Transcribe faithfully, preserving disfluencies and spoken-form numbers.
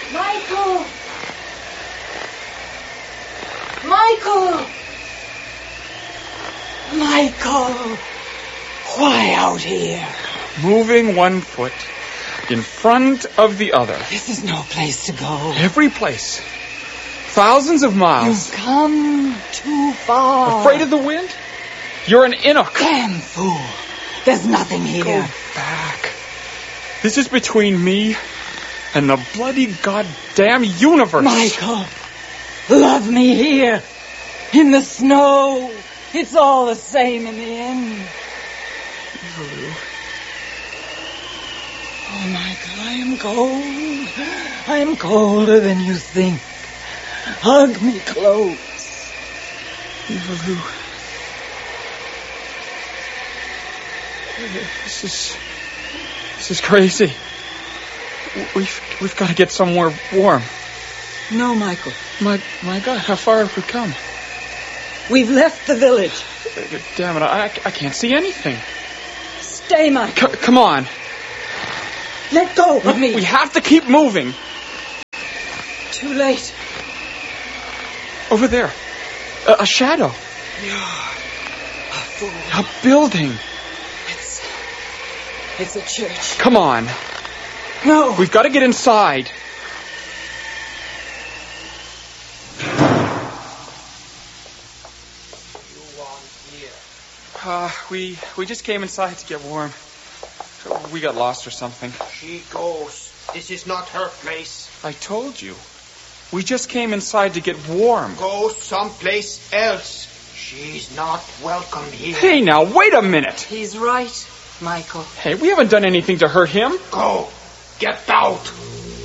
Michael! Michael! Michael! Why out here? Moving one foot in front of the other. This is no place to go. Every place. Thousands of miles. You've come too far. Afraid of the wind? You're an Inuk. Damn fool. There's nothing here. Go back. This is between me and the bloody goddamn universe. Michael, love me here. In the snow. It's all the same in the end. Evelyn. Oh, Michael, I am cold. I am colder than you think. Hug me close. Evelyn. This is... This is crazy. We've, we've got to get somewhere warm. No, Michael. My, my God, how far have we come? We've left the village. Damn it, I, I can't see anything. Stay, Michael. C- come on. Let go of me. We have to keep moving. Too late. Over there. A, a shadow. You're a fool. A building. It's... It's a church. Come on. No. We've got to get inside. Uh, we we just came inside to get warm. We got lost or something. She goes. This is not her place. I told you. We just came inside to get warm. Go someplace else. She's not welcome here. Hey, now, wait a minute. He's right, Michael. Hey, we haven't done anything to hurt him. Go. Get out.